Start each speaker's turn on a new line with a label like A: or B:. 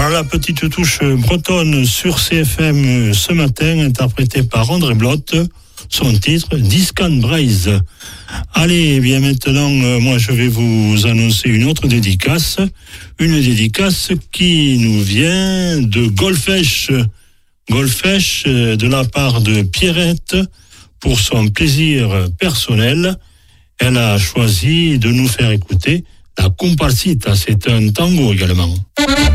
A: Voilà la petite touche bretonne sur CFM ce matin, interprétée par André Blotte, son titre Discan Braise. Allez, bien maintenant, moi je vais vous annoncer une autre dédicace, qui nous vient de Golfech. Golfech de la part de Pierrette, pour son plaisir personnel, elle a choisi de nous faire écouter la Comparsita, c'est un tango également.